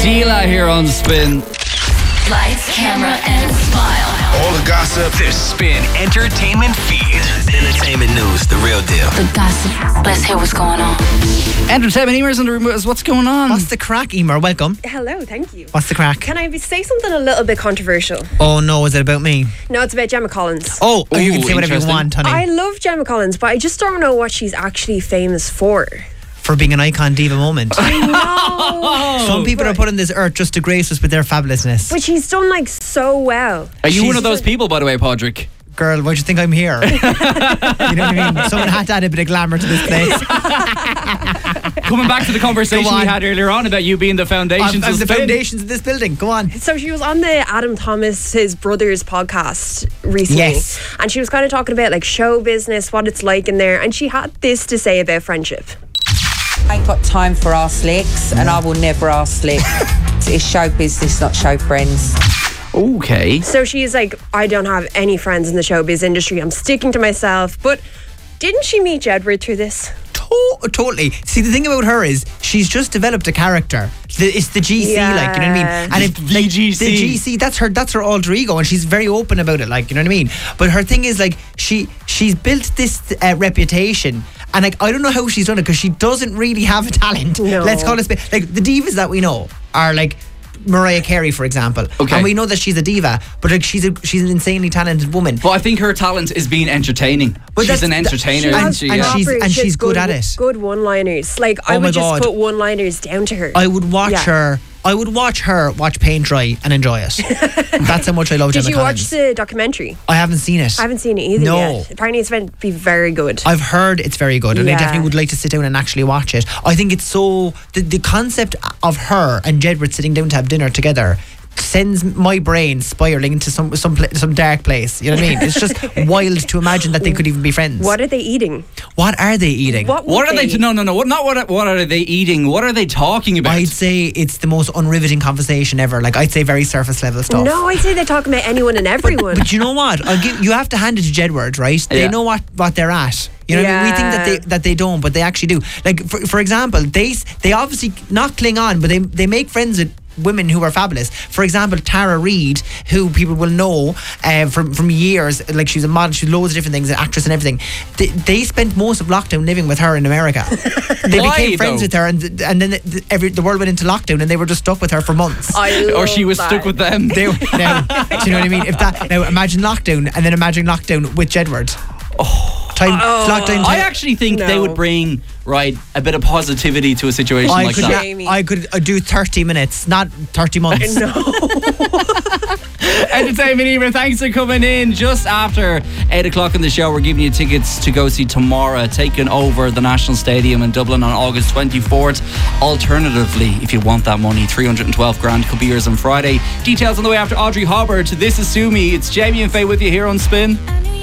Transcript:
Sheila here on Spin. Lights, camera, and smile. All the gossip. The Spin Entertainment Feed. Entertainment news, the real deal. The gossip. Let's hear what's going on. Entertainment Emer's in the room with us. What's going on? What's the crack, Emer? Welcome. Hello, thank you. What's the crack? Can I say something a little bit controversial? Oh no, is it about me? No, it's about Gemma Collins. Oh, you can say whatever you interesting. want, honey. I love Gemma Collins, but I just don't know what she's actually famous for. For being an icon diva moment. No. Some people are put on this earth just to grace us with their fabulousness. But she's done like so well. Are you She's- one of those people, by the way, Podrick? Girl, why do you think I'm here? You know what I mean? Someone had to add a bit of glamour to this place. Coming back to the conversation Go on. we had earlier on about you being the foundations I'm of the Spin. foundations of this building. Go on. So she was on the Adam Thomas, his brother's podcast recently. Yes. And she was kind of talking about like show business, what it's like in there. And she had this to say about friendship. I ain't got time for arse licks, and I will never arse lick. It's show business, not show friends. Okay. So she's like, I don't have any friends in the showbiz industry. I'm sticking to myself. But didn't she meet Jedward through this? Totally. See, the thing about her is she's just developed a character. It's the GC, Yeah. like, you know what I mean? And The GC. The GC, that's her alter ego, and she's very open about it, like, you know what I mean? But her thing is, like, she's built this reputation, and like, I don't know how she's done it, because she doesn't really have a talent. No. Let's call it like the divas that we know are like Mariah Carey, for example. Okay. And we know that she's a diva, but like she's an insanely talented woman. But I think her talent is being entertaining. But She's that's- an entertainer, and- isn't she? and Yeah. she's- She has good at it. Good one-liners. Like, I Oh my would just God. put one-liners down to her. I would watch Yeah. her. I would watch her watch paint dry and enjoy it. That's how much I love Did Gemma you Collins. watch the documentary? I haven't seen it. I haven't seen it either No. yet. Apparently it's meant to be very good. I've heard it's very good, and I Yeah. definitely would like to sit down and actually watch it. I think it's so the concept of her and Jedward sitting down to have dinner together sends my brain spiraling into some dark place. You know what I mean? It's just wild to imagine that they could even be friends. What are they eating? What are they eating? What What are would they? No. What are they eating? What are they talking about? I'd say it's the most unriveting conversation ever. Like, I'd say very surface level stuff. No, I'd say they're talking about anyone and everyone. But you know what? You have to hand it to Jedward, right? They Yeah. know what they're at. You know what I mean? We think that they don't, but they actually do. Like, for example, they obviously not cling on, but they make friends with women who are fabulous. For example, Tara Reid, who people will know from years, like she's a model, she's loads of different things, an actress and everything. They spent most of lockdown living with her in America. They Why, became friends though? with her, and then the world went into lockdown, and they were just stuck with her for months. Or she was stuck with them. Now, do you know what I mean? Now imagine lockdown, and then imagine lockdown with Jedward. Lockdown time. I actually think they No. would bring a bit of positivity to a situation like that. Jamie. I could do 30 minutes, not 30 months. Entertainment Evening, thanks for coming in. Just after 8 o'clock in the show, we're giving you tickets to go see Tomorrow taking over the National Stadium in Dublin on August 24th. Alternatively, if you want that money, 312 grand could be yours on Friday. Details on the way after Audrey Hobbart. This is Sue Me. It's Jamie and Faye with you here on Spin.